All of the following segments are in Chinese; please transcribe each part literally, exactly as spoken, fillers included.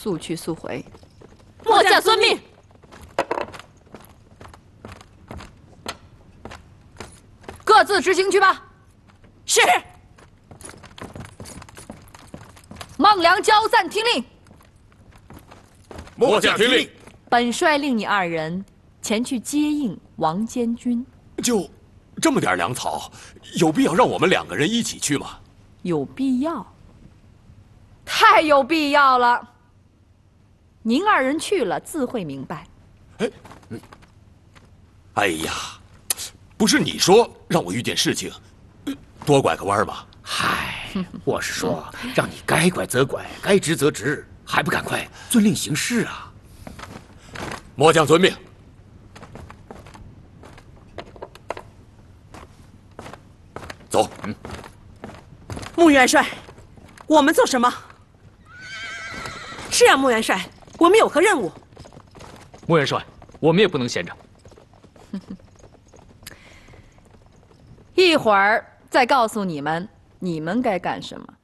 速去速回。 末将遵命。 各自执行去吧。 是。 孟良交暂听令。 末将听令。 本帅令你二人前去接应王监军。 就这么点粮草，有必要让我们两个人一起去吗？ 有必要。太有必要了。您二人去了，自会明白。 哎，哎呀，不是你说让我遇见事情，多拐个弯吗？ 嗨，我是说，让你该拐则拐，该直则直，还不赶快遵令行事啊！ 末将遵命。走。嗯。 穆元帅，我们做什么？是啊，穆元帅，我们有何任务？ 穆元帅，我们也不能闲着。 一会儿再告诉你们，你们该干什么。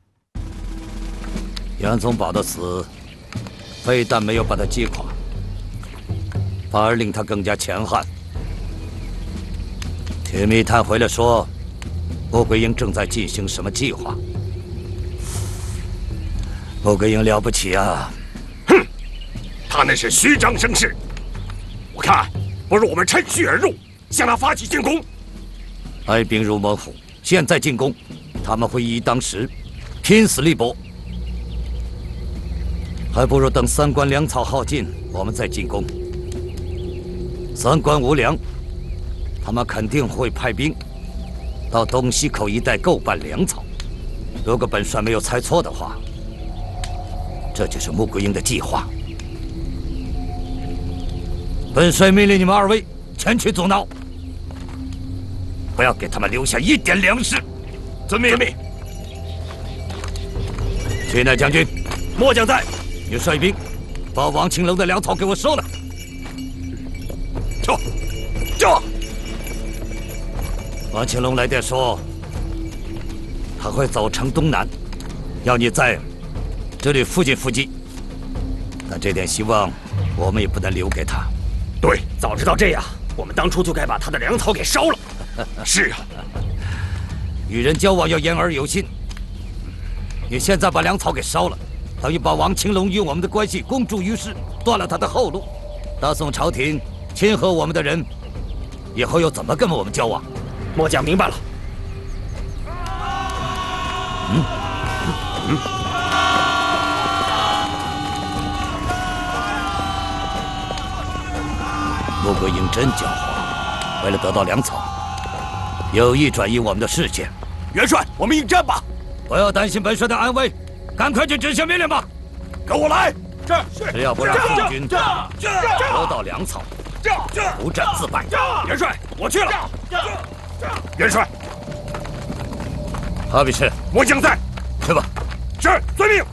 杨宗保的死，非但没有把他击垮，反而令他更加强悍。铁密探回来说，穆桂英正在进行什么计划？穆桂英了不起啊！ 哼，他那是虚张声势。我看，不如我们趁虚而入，向他发起进攻。 派兵入猛虎，现在进攻，他们会一一当十，拼死力搏。还不如等三关粮草耗尽，我们再进攻。三关无粮，他们肯定会派兵到东西口一带购办粮草。如果本帅没有猜错的话，这就是穆桂英的计划。本帅命令你们二位前去阻挠，不要给他们留下一点粮食。 遵命。遵命。 屈乃将军， 末将在。 你率兵把王青楼的粮草给我收了。 这，这。 王青龙来电说，他会走城东南，要你在这里附近伏击。但这点希望，我们也不能留给他。 对，早知道这样，我们当初就该把他的粮草给烧了。 是啊， 与人交往要言而有信。你现在把粮草给烧了，等于把王青龙与我们的关系公诸于世，断了他的后路。大宋朝廷亲和我们的人，以后又怎么跟我们交往？ 末将明白了。 嗯嗯。穆桂英真狡猾，为了得到粮草，有意转移我们的视线。 元帅，我们应战吧！ 不要担心本帅的安危，赶快去执行命令吧！ 跟我来！ 是，只要不让宋军得到粮草，不战自败。 元帅，我去了。元帅， 哈比士， 末将在。 去吧。 是，遵命。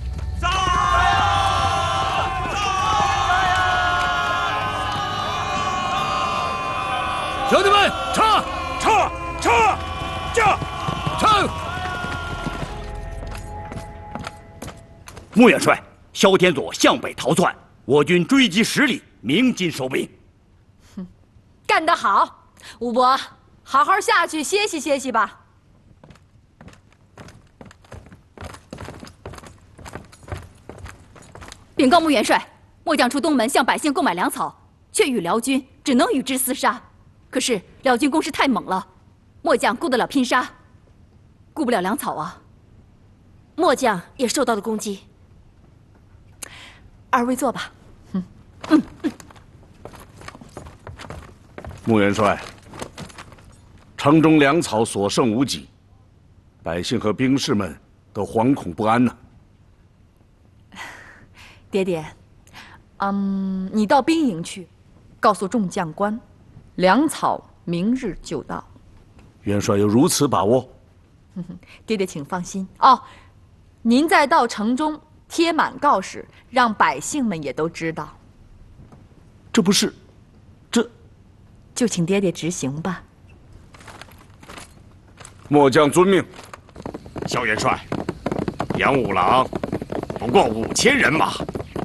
兄弟们，撤！ 撤！撤！撤！ 撤！ 穆元帅，萧天佐向北逃窜，我军追击十里，鸣金收兵。 哼，干得好，武伯，好好下去歇息歇息吧。 禀告穆元帅，末将出东门向百姓购买粮草，却与辽军只能与之厮杀。可是辽军攻势太猛了，末将顾得了拼杀，顾不了粮草啊。末将也受到了攻击。二位坐吧。嗯嗯嗯。 穆元帅，城中粮草所剩无几，百姓和兵士们都惶恐不安呢。 爹爹，嗯，你到兵营去，告诉众将官，粮草明日就到。 元帅有如此把握？ 爹爹，请放心哦。您再到城中贴满告示，让百姓们也都知道。 这不是，这就请爹爹执行吧。 末将遵命。 萧元帅，杨五郎不过五千人马，